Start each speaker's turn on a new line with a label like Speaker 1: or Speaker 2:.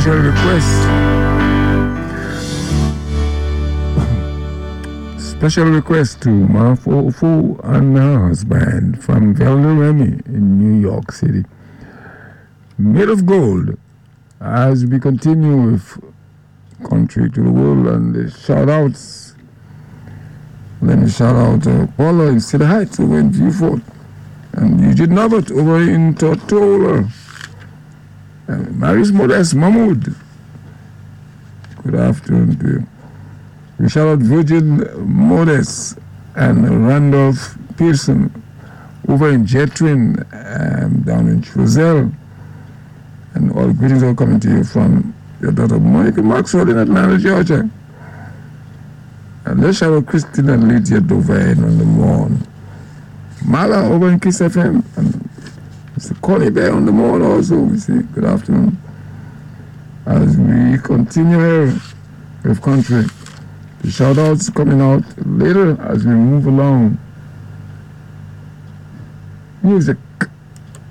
Speaker 1: special request. Special request to my Fofo and her husband from Remy in New York City. Made of gold. As we continue with Country to the World and the shout outs. Let me shout out Paula in City Heights over in Beaufort. And Eugene Norbert over in Tortola. And Maris Modest Mahmoud. Good afternoon to you. We shout out Virgin Modest and Randolph Pearson over in Jetwin, down in Chuzelle. And all greetings are coming to you from your daughter Monica Maxwell in Atlanta, Georgia. And let's shout out Christine and Lydia Dovine on the morn. Mala over in Kiss FM. And Mr. Connie Bear on the morn also. We say good afternoon. As we continue here with Country. The shout outs coming out later as we move along. Music.